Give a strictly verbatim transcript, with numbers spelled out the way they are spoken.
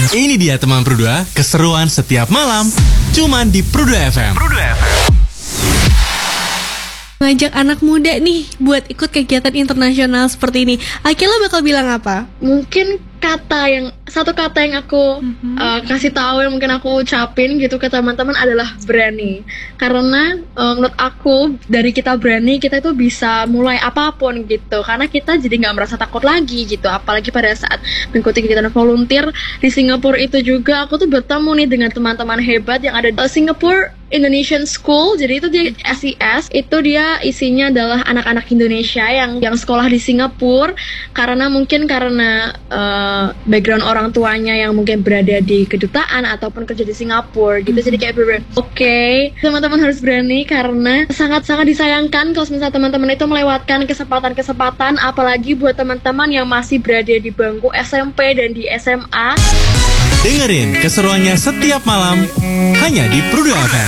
Ini dia teman Produa, keseruan setiap malam, cuman di Produa F M. Produa F M. Ngajak anak muda nih buat ikut kegiatan internasional seperti ini. Akila bakal bilang apa? Mungkin kata yang satu kata yang aku mm-hmm. uh, kasih tahu yang mungkin aku ucapin gitu ke teman-teman adalah berani. Karena uh, menurut aku dari kita berani kita itu bisa mulai apapun gitu. Karena kita jadi nggak merasa takut lagi gitu. Apalagi pada saat mengikuti kegiatan volunteer di Singapura itu juga aku tuh bertemu nih dengan teman-teman hebat yang ada di Singapore Indonesian School. Jadi itu dia S I S, itu dia isinya adalah anak-anak Indonesia yang yang sekolah di Singapura. Karena mungkin karena uh, background orang tuanya yang mungkin berada di kedutaan ataupun kerja di Singapura gitu. Mm-hmm. Jadi kayak bener-bener oke, okay, teman-teman harus berani karena sangat-sangat disayangkan kalau misalnya teman-teman itu melewatkan kesempatan-kesempatan, apalagi buat teman-teman yang masih berada di bangku S M P dan di S M A. Dengerin keseruannya setiap malam hanya di Produa F M.